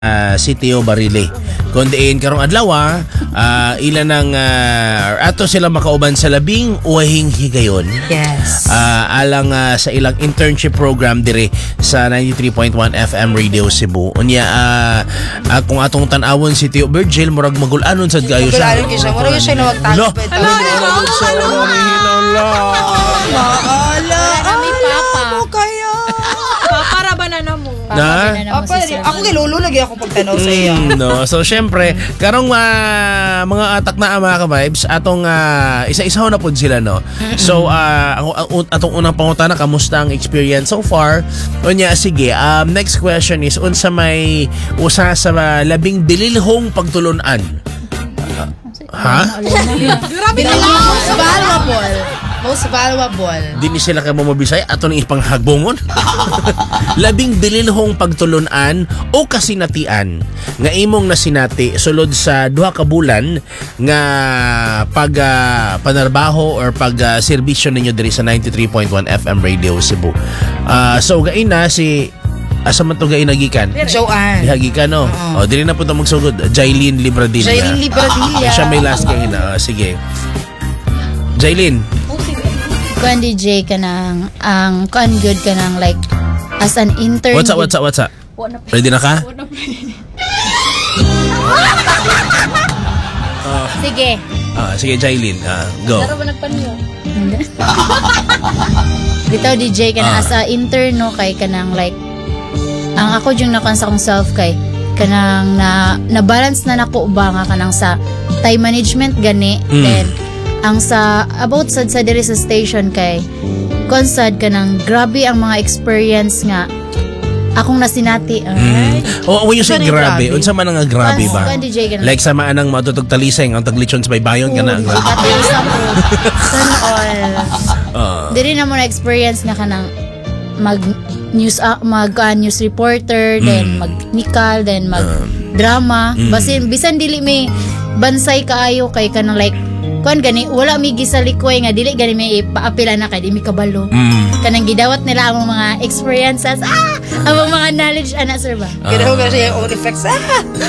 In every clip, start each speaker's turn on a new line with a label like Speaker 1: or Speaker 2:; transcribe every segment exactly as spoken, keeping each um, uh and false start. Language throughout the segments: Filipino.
Speaker 1: Uh, si Teo Barile. Kundiin karong adlaw uh, ilan ng uh, ato sila makauban sa labing uwahing higayon.
Speaker 2: Yes.
Speaker 1: Uh, alang uh, sa ilang internship program dire sa ninety-three point one F M Radio Cebu. Unya uh, uh, kung atong tan-awon si Teo Virgil murag magulanon sad kayo siya.
Speaker 2: Magulanon siya. Murag siya na magtalo pa ito.
Speaker 1: Ano? Ano?
Speaker 2: Maala.
Speaker 3: Marami papa.
Speaker 2: Ano kaya?
Speaker 3: Para ba na na mo?
Speaker 1: Na?
Speaker 2: Apa, ako kay lolo lagi ako pagtanaw sa iya.
Speaker 1: Mm, no. So syempre, karong uh, mga atak na mga ka-vibes, atong uh, isa-isa na pud sila no. So uh, ang, ang atong unang pangutana, kamusta ang experience so far? Unya sige, um, next question is unsa may usa sa uh, labing bililhong pagtulunan? Uh, ha?
Speaker 2: Grabe na lang. Most valuable. Most valuable.
Speaker 1: Di ni sila ka mamabisay ato ning ipanghagbongon. Labing bililhong pagtulunan o kasinatian nga imong nasinati sulod sa duha ka bulan nga pag uh, panarbaho or pag uh, serbisyo ninyo diri sa ninety-three point one F M Radio Cebu. Uh, so gaina si asa man to gaina gikan?
Speaker 2: Joanne.
Speaker 1: Gikan no. Uh-huh. O diri na po to magsugod. Jailin Libradilla.
Speaker 2: Jailin Libradilla.
Speaker 1: Siya may last kay ina. Uh, sige. Jailin.
Speaker 3: Kuan D J ka nang ang kuan good ka nang like as an intern.
Speaker 1: What's up, what's up, what's up? Ready na ka?
Speaker 3: uh, sige.
Speaker 1: Ah, sige Jailin, uh, go.
Speaker 3: Pero ba nagpanyo? Bitaw D J ka na uh. as a intern no kay kanang like ang ako yung nakuan sa akong self kay kanang na na balance na nako ba nga kanang sa time management gani mm. then ang sa about sad sa diri sa station kay konsad ka ng grabe ang mga experience nga akong nasinati ay
Speaker 1: mm. o when you say grabe, grabe unsa man nga grabe ba
Speaker 3: Kans, D J,
Speaker 1: like sa maanang matutog taliseng ang taglichon sa baybayon ka na
Speaker 3: sana all uh. diri na mo na experience nga kanang mag news uh, mag uh, news reporter mm. then mag nikal then mag uh. drama mm. basin bisan dili may bansay kaayo kay kanang like kuan gani wala mi gisalikway nga dili gani may paapila na kay di mi kabalo mm. kanang gidawat nila ang mga experiences ah ang mga knowledge ana sir ba
Speaker 2: uh. Kaya ko siya yung own effects ah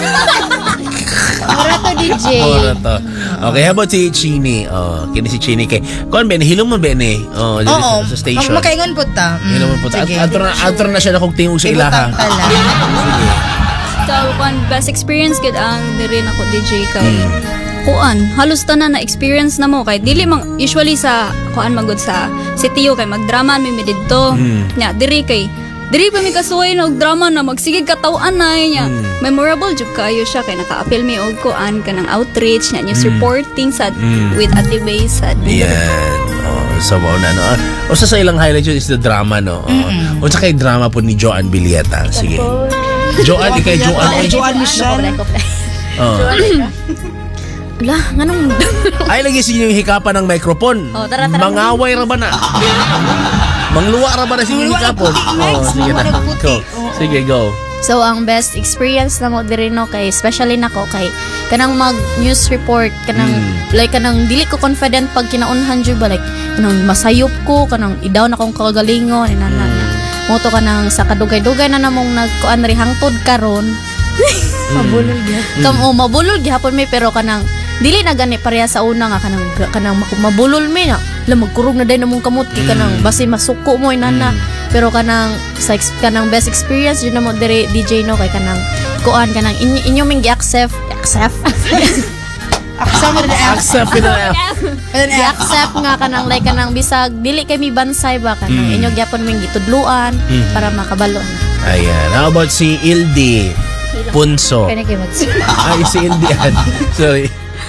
Speaker 3: ora to D J
Speaker 1: ora to okay how about si Chini oh kini si Chini kay kuan ben hilom mo ben eh oh
Speaker 2: oh,
Speaker 1: sa station
Speaker 2: makaingon pud ta
Speaker 1: mm. hilom mo pud atro na atro na siya na kog tingog sa ilaha
Speaker 4: sige so one best experience gid ang diri nako D J kay mm. kuan halos tanan na experience na mo kay dili mang usually sa kuan magud sa sitio kay magdrama mi mi didto mm. nya diri kay diri pa mi kasuway na og drama na magsigig kataw-an na nya mm. memorable jud kayo siya kay naka-appeal mi og kuan kanang outreach nya news mm. reporting sad mm. with Ate Bay sad
Speaker 1: yan oh so mo na no usa sa ilang highlight is the drama no oh unsa kay drama po ni Joanne Bilieta sige Joanne kay Joanne
Speaker 2: Joanne Michelle
Speaker 1: oh
Speaker 3: lah, nganong
Speaker 1: ay lagi si yung hikapan ng microphone.
Speaker 3: Oh, tara, tara.
Speaker 1: Mangaway ra ba na? Mangluwa ra ba na si yung hikapon? Oh, sige na. Go. Sige, go.
Speaker 3: So ang best experience na mo diri no kay especially nako kay kanang mag news report kanang mm. like kanang dili ko confident pag kinaunhan jud ba like kanang masayop ko kanang idaw na kong kagalingon inana niya. Moto kanang sa kadugay-dugay na namong nagkuan ri hangtod karon. Mabulol gyud. Kam o mabulol gyapon mi pero kanang dili na gani pareha sa una nga kanang kanang mabulol mi na la magkurog na day namong kamot kay kanang basi masuko mo inana mm. pero kanang sa kanang best experience yun na mo dire D J no kay kanang kuan kanang inyo, inyo ming gi-accept accept
Speaker 2: accept
Speaker 1: accept
Speaker 3: accept nga kanang like kanang bisag dili kay mi bansay ba kanang mm. inyo gyapon ming gitudluan mm. para makabalo na
Speaker 1: ayan how about si Ildi Punso
Speaker 3: kani kay mag
Speaker 1: ay si Ildi sorry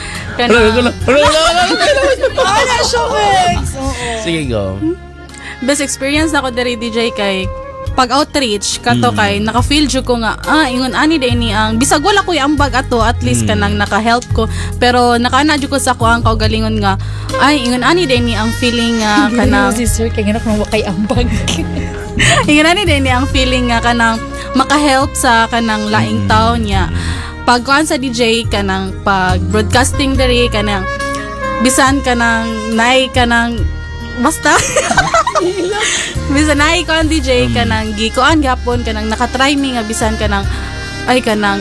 Speaker 1: sige go
Speaker 5: best experience na ko diri D J kay pag outreach kato mm. kay naka-feel jud ko nga ah ingon ani day ni ang bisag wala ko ambag ato at least mm. kanang naka-help ko pero nakaana jud ko sa ko ang kaugalingon nga ay ingon ani day ni ang feeling nga uh, kanang
Speaker 3: si sir kay ngana ko wakay ambag
Speaker 5: ingon ani day ni ang feeling nga kanang maka-help sa kanang laing mm. taon niya pagkuan sa D J kanang pag broadcasting diri kanang bisan kanang nay kanang basta bisan nay kuan D J kanang gikuan gapon kanang nakatry mi nga bisan kanang ay kanang